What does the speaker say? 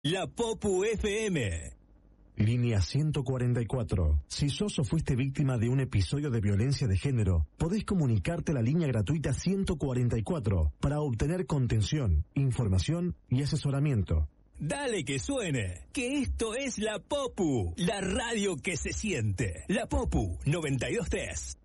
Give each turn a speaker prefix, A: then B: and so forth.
A: La Popu FM.
B: Línea 144. Si sos o fuiste víctima de un episodio de violencia de género, podés comunicarte a la línea gratuita 144 para obtener contención, información y asesoramiento.
A: Dale que suene, que esto es La Popu, la radio que se siente. La Popu 92.3.